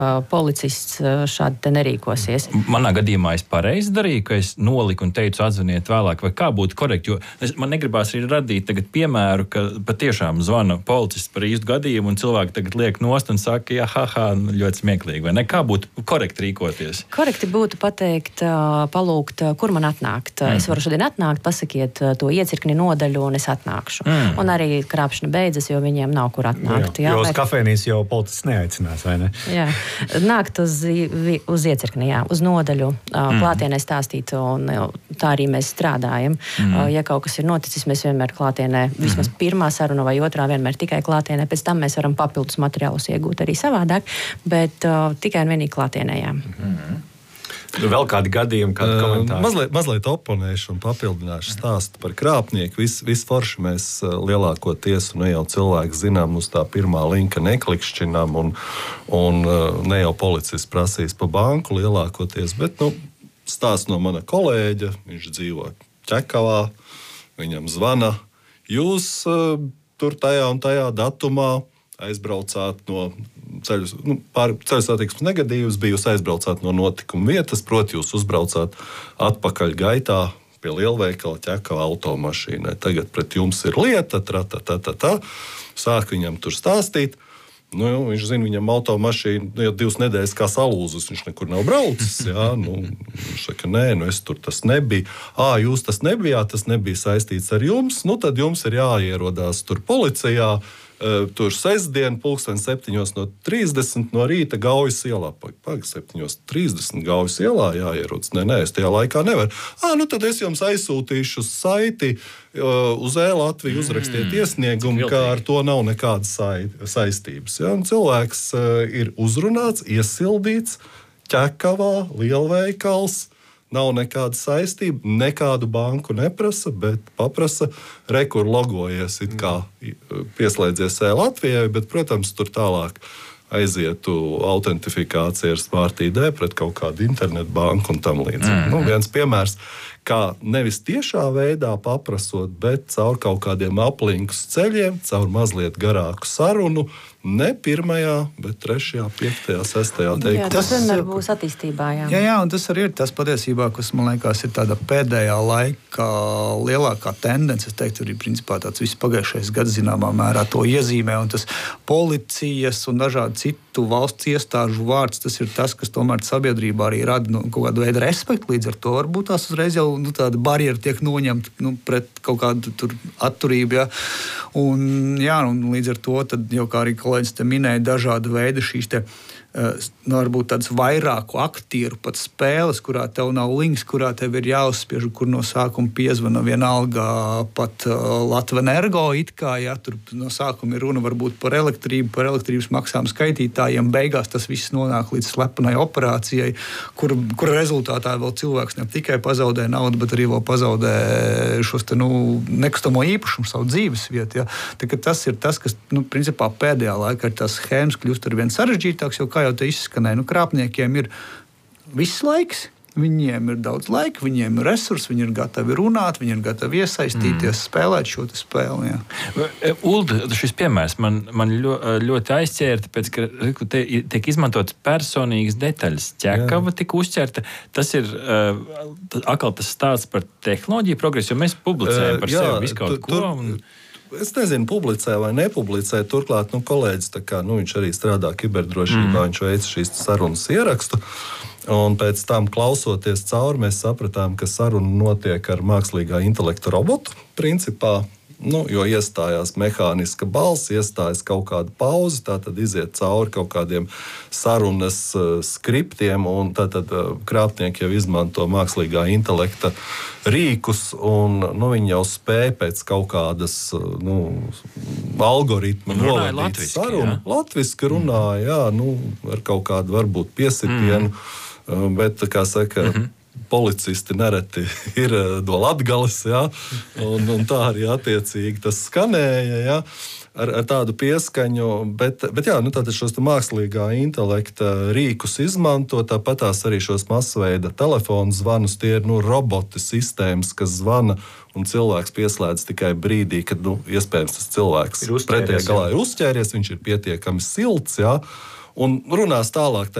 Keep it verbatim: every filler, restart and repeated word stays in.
policists šādi te nerīkosies. Manā gadījumā es pareizi darīju, ka es noliku un teicu atzvaniet vēlāk, vai kā būtu korekti, jo es, man negribās arī radīt tagad piemēru, ka patiešām zvana policists par īstu gadījumu un cilvēki tagad liek nost un saka, jā, ha, ha, ļoti smieklīgi, vai ne? Kā būtu korekti rīkoties? Korekti būtu pateikt, palūgt, kur man atnākt. Mm. Es varu šodien atnākt, pasakiet to iecirkni nodaļu un es atnākšu. Mm. Un arī krāpšana beidzas, jo viņiem nav kur atnākt. Jā, jo uz kafēnīs jau policists neaicinās, vai ne? Jā. Nākt uz, uz iecirkni, jā, uz nodaļu, mm. klātienē stāstīt, un tā arī mēs strādājam. Mm. Ja kaut kas ir noticis, mēs vienmēr klātienē, vismaz pirmā saruna vai otrā vienmēr tikai klātienē, pēc tam mēs varam papildus materiālus iegūt arī savādāk, bet uh, tikai un vienīgi klātienē, jā. Mm. Vēl kādi gadījumi, kādi komentāri? Uh, mazliet, mazliet oponēšu un papildināšu stāstu par krāpnieku. Vis, visforši mēs lielākoties, nu jau cilvēki zinām, uz tā pirmā linka neklikšķinām, un, un ne jau policists prasīs pa banku lielākoties, bet, nu, stāsts no mana kolēģa, viņš dzīvo Ķekavā, viņam zvana, jūs uh, tur tajā un tajā datumā aizbraucāt no ceļu, nu, pār ceļu satiksmes negadījums, bija jūs aizbraucāt no notikuma vietas, proti jūs uzbraucāt atpakaļ gaitā pie lielveikala Ķekava automašīnai. Tagad pret jums ir lieta, tā, tā, tā, tā, tā. Sāk viņam tur stāstīt. Nu, viņš zina, viņam automašīna jau divas nedēļas kā salūzus, viņš nekur nav braucis. Jā, nu, viņš saka, nē, nu es tur tas nebija. Ā, jūs tas nebijāt, tas nebija saistīts ar jums, nu tad jums ir jāierodās tur policijā, tur sestdien, pulksten septiņos no trīsdesmit no rīta Gaujas ielā. Pag, septiņos trīsdesmit Gaujas ielā jāierodas. Nē, nē, es tajā laikā nevaru. Ā, nu tad es jums aizsūtīšu saiti uz e-Latviju, uzrakstiet iesniegumu, ka ar to nav nekādas saistības. Ja? Un cilvēks ir uzrunāts, iesildīts, Ķekavā, lielveikals, nav nekāda saistība, nekādu banku neprasa, bet paprasa, rekur logojies, it kā pieslēdzies e-Latvijai, bet, protams, tur tālāk aizietu autentifikācija ar Smart I D pret kaut kādu internetu banku un tam līdzīgi. Mm. Nu, viens piemērs, kā nevis tiešā veidā paprasot, bet caur kaut kādiem aplinkus ceļiem, caur mazliet garāku sarunu, ne pirmajā, bet trešajā, piektajā, sestajā teikumā. Jā, tas vienmēr būs attīstībā, jā. Jā, jā, un tas arī ir tas patiesībā, kas, man liekas, ir tāda pēdējā laika lielākā tendence. Es teiktu, arī principā tāds viss pagājušais gads zināmā mērā to iezīmē, un tas policijas un dažādu citu valsts iestāžu vārds, tas ir tas, kas tomēr sabiedrībā arī rada nu, kaut kādu veidu respektu, līdz ar to varbūt tās uzreiz jau nu, tāda barjera tiek noņemta nu, pret kaut kādu tur atturību, jā. Un, jā, un līdz ar to tad jau kā arī kolēģis te minēja dažāda veida šīs te, nu, varbūt tādas vairāku aktieru pat spēles, kurā tev nav links, kurā tev ir jāuzspiež, kur no sākuma piezvana vienalga pat uh, Latvenergo it kā, jā, tur no sākuma ir runa varbūt par elektrību, par elektrības maksām skaitītājiem, beigās tas viss nonāk līdz slepenai operācijai, kur, kur rezultātā vēl cilvēks ne tikai pazaudē naudu, bet arī vēl pazaudē šos te, nu, nekustamo īpašumu, savu dzīves vietu, jā. Tā, tas ir tas, kas, nu, principā pēdējā laikā ir tās schēmas kļūst ar vien sarežģītāks, jo kā jau te izskanēja, nu, krāpniekiem ir viss laiks, viņiem ir daudz laika, viņiem ir resursi, viņi ir gatavi runāt, viņi ir gatavi iesaistīties, mm. spēlēt šo spēli. Jā. Ulda, šis piemērs man, man ļo, ļoti aizķēra, tāpēc, ka te tiek izmantotas personīgas detaļas. Ķekava tika uzķerta. Tas ir uh, atkal tas stāsts par tehnoloģiju progresu, jo mēs publicējam par uh, jā, sevi visu kaut ko. Un... Es nezinu, publicē vai nepublicē. Turklāt, nu, kolēģis, tā kā, nu, viņš arī strādā kiberdrošībā, mm. viņš veic šīs sarunas ierakstu. Un pēc tam, klausoties cauri, mēs sapratām, ka saruna notiek ar mākslīgā intelekta robotu, principā. Nu, jo iestājās mehāniska balss, iestājas kaut kāda pauze, tā tad iziet cauri kaut kādiem sarunas uh, skriptiem, un tātad uh, krāpnieki jau izmanto mākslīgā intelekta rīkus, un nu, viņi jau spēj pēc kaut kādas uh, nu, algoritma novadīt sarunu. Latviski runāja, jā, nu, ar kaut kādu varbūt piesitienu, mm. uh, bet, kā saka, mm-hmm. policisti nereti ir no Latgales, ja, un, un tā arī attiecīgi tas skanēja, ja, ar, ar tādu pieskaņu, bet, bet jā, nu tātad šos mākslīgā intelekta rīkus izmanto, tāpat tās arī šos masveida telefonu zvanus, tie ir, nu, roboti sistēmas, kas zvana, un cilvēks pieslēdz tikai brīdī, kad, nu, iespējams tas cilvēks pretējā galā ir uzķēries, viņš ir pietiekami silts, ja, un runās tālāk.